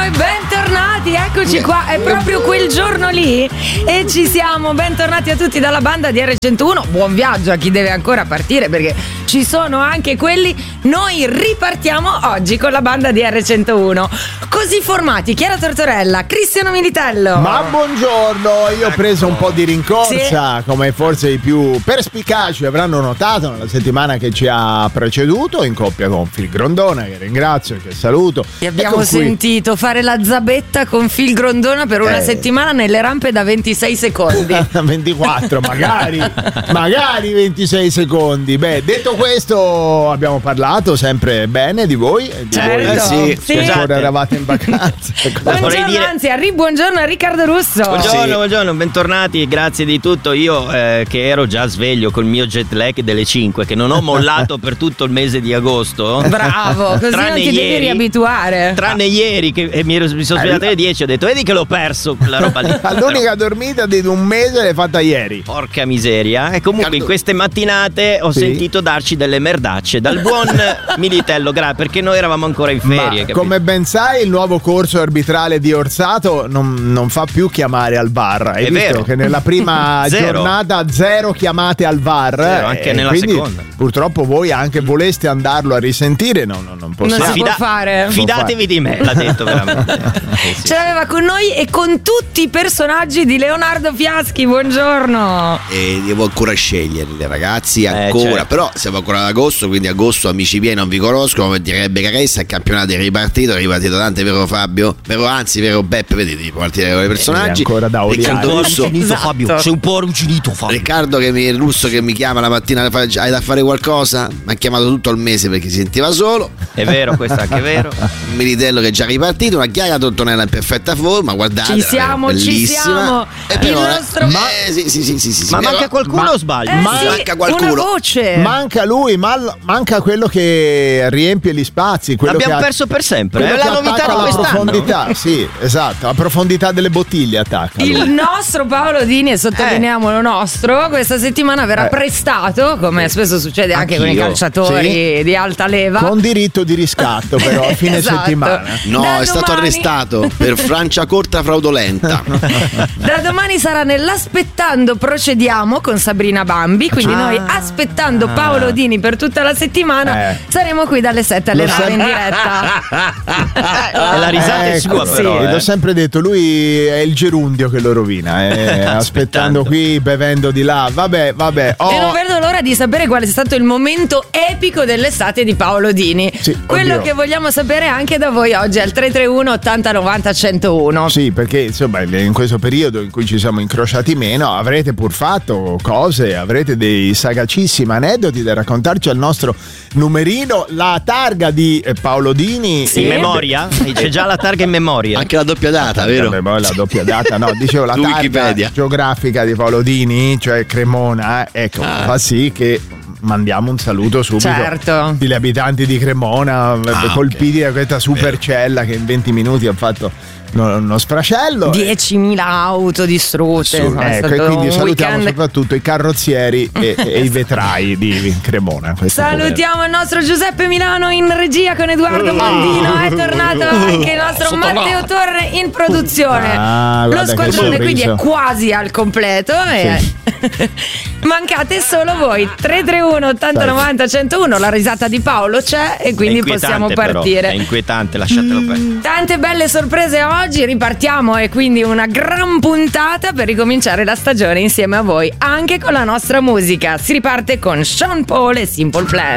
e bentornati, eccoci qua, è proprio quel giorno lì e ci siamo, bentornati a tutti dalla banda di R101, buon viaggio a chi deve ancora partire perché ci sono anche quelli, noi ripartiamo oggi con la banda di R101, così formati, Chiara Tortorella, Cristiano Militello. Ma buongiorno, io ho preso un po' di rincorsa, come forse i più perspicaci avranno notato nella settimana che ci ha preceduto, in coppia con Phil Grondona, che ringrazio e che saluto. Ti abbiamo sentito fare la zabetta con Phil Grondona per una settimana nelle rampe da 26 secondi. 24, magari 26 secondi. Beh, detto questo, abbiamo parlato sempre bene di voi. Certo. Sì. Ancora eravate in vacanza. Buongiorno, anzi, buongiorno a Riccardo Russo. Buongiorno, bentornati, grazie di tutto. Io che ero già sveglio col mio jet lag delle 5, che non ho mollato per tutto il mese di agosto. Bravo, così non ti devi riabituare. Tranne ieri che mi sono svegliato alle 10 e ho detto vedi che l'ho perso quella roba lì. L'unica dormita di un mese l'hai fatta ieri. Porca miseria. E comunque in queste mattinate ho sentito darci delle merdacce dal buon Militello, perché noi eravamo ancora in ferie. Come ben sai, il nuovo corso arbitrale di Orsato non fa più chiamare al VAR. Hai visto vero. che nella prima giornata 0 chiamate al VAR, anche nella seconda. Purtroppo voi anche voleste andarlo a risentire, non possiamo. Non si può fare. Fidatevi di me, l'ha detto veramente. Sì. Ce l'aveva con noi e con tutti i personaggi di Leonardo Fiaschi. Buongiorno. E devo ancora scegliere, ragazzi, ancora. Certo. Però siamo ancora ad agosto, quindi agosto amici miei non vi conosco, come direbbe Caressa, il campionato è ripartito tanto, vero Fabio? Vero Beppe, vedete, di partire con i personaggi. Ancora da Riccardo Russo, Fabio, sei un po' arrugginito, Fabio. Riccardo Russo che mi chiama la mattina, hai da fare qualcosa? Mi ha chiamato tutto il mese perché si sentiva solo. È vero, questo è anche vero. Militello che è già ripartito, una Chiara Tortonella in perfetta forma, guardate, Ci siamo. Il nostro sì. Ma manca qualcuno o sbaglio? Manca qualcuno. Una voce. Manca lui, manca quello che riempie gli spazi. L'abbiamo perso per sempre. È la novità di quest'anno. Profondità, sì, esatto. La profondità delle bottiglie attacca. Il nostro Paolo Dini, e sottolineiamolo nostro, questa settimana verrà prestato, come spesso succede anche con i calciatori di alta leva. Con diritto di riscatto, però, a fine settimana. No, è stato arrestato per Franciacorta fraudolenta. Da domani sarà nell'Aspettando Procediamo con Sabrina Bambi, quindi noi aspettando Paolo Dini per tutta la settimana saremo qui dalle 7 alle 9 in diretta. E la risata è sua, però. L'ho sempre detto, lui è il gerundio che lo rovina. Aspettando qui, bevendo di là. Vabbè. E non vedo l'ora di sapere qual è stato il momento epico dell'estate di Paolo Dini. Sì, quello che vogliamo sapere anche da voi oggi al 331 80 90 101. Sì, perché insomma in questo periodo in cui ci siamo incrociati meno avrete pur fatto cose, avrete dei sagacissimi aneddoti da raccontarci al nostro numerino. La targa di Paolo Dini in memoria? C'è già la targa in memoria. Anche la doppia data, vero? Vabbè, la doppia data, no, dicevo la targa geografica di Paolo Dini, cioè Cremona, fa sì che mandiamo un saluto subito a tutti gli abitanti di Cremona, colpiti da questa supercella che in 20 minuti ha fatto uno sfracello. 10.000 auto distrutte. E quindi salutiamo soprattutto i carrozzieri e i vetrai di Cremona. Salutiamo il nostro Giuseppe Milano in regia con Edoardo Mondino. È tornato anche il nostro Matteo Torre in produzione. Lo squadrone quindi è quasi al completo. Mancate solo voi. 331 80 90 101. La risata di Paolo c'è e quindi possiamo partire. Però, è inquietante, lasciatelo perdere. Tante belle sorprese oggi, ripartiamo e quindi una gran puntata per ricominciare la stagione insieme a voi, anche con la nostra musica. Si riparte con Sean Paul e Simple Plan.